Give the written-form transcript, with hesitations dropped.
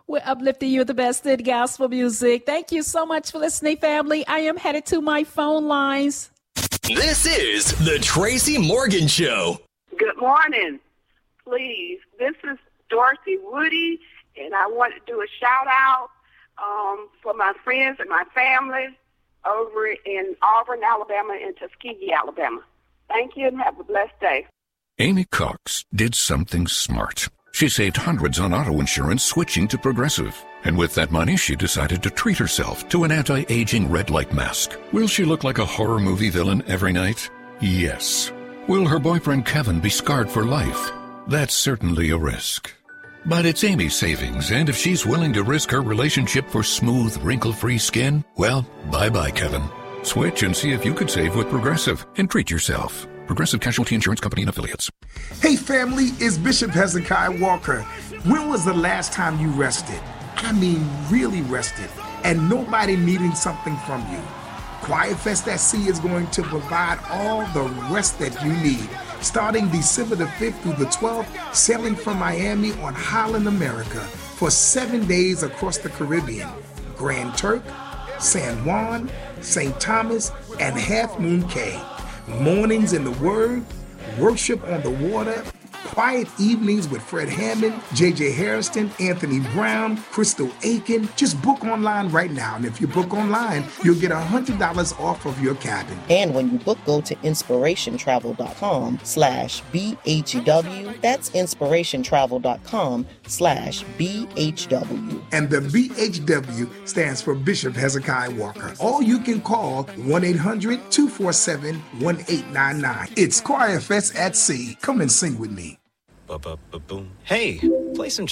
We're uplifting you with the best in gospel music. Thank you so much for listening, family. I am headed to my phone lines. This is the Tracy Morgan Show. Good morning. Please, this is Dorothy Woody, and I want to do a shout-out for my friends and my family over in Auburn, Alabama, and Tuskegee, Alabama. Thank you, and have a blessed day. Amy Cox did something smart. She saved hundreds on auto insurance switching to Progressive. And with that money, she decided to treat herself to an anti-aging red light mask. Will she look like a horror movie villain every night? Yes. Will her boyfriend Kevin be scarred for life? That's certainly a risk. But it's Amy's savings, and if she's willing to risk her relationship for smooth, wrinkle-free skin, well, bye-bye, Kevin. Switch and see if you could save with Progressive and treat yourself. Progressive Casualty Insurance Company and Affiliates. Hey family, it's Bishop Hezekiah Walker. When was the last time you rested? I mean really rested, and nobody needing something from you. Quiet Fest at Sea is going to provide all the rest that you need. Starting December the 5th through the 12th, sailing from Miami on Holland America for 7 days across the Caribbean, Grand Turk, San Juan, St. Thomas, and Half Moon Cay. Mornings in the Word, worship on the water, quiet evenings with Fred Hammond, J.J. Harrison, Anthony Brown, Crystal Aiken. Just book online right now. And if you book online, you'll get $100 off of your cabin. And when you book, go to inspirationtravel.com/BHW. That's inspirationtravel.com/BHW. And the BHW stands for Bishop Hezekiah Walker. Or you can call 1-800-247-1899. It's Choir Fest at Sea. Come and sing with me. Hey, play some jazz.